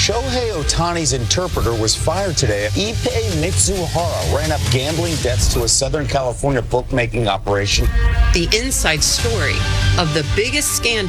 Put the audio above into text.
Shohei Ohtani's interpreter was fired today. Ippei Mitsuhara ran up gambling debts to a Southern California bookmaking operation. The inside story of the biggest scandal